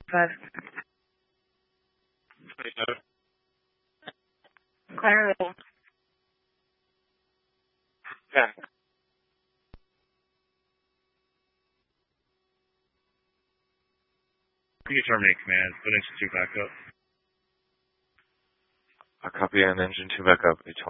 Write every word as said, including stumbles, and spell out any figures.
Five. twenty-seven. Clear roll. ten. You can terminate command. Put engine two back up. I copy and engine two back up.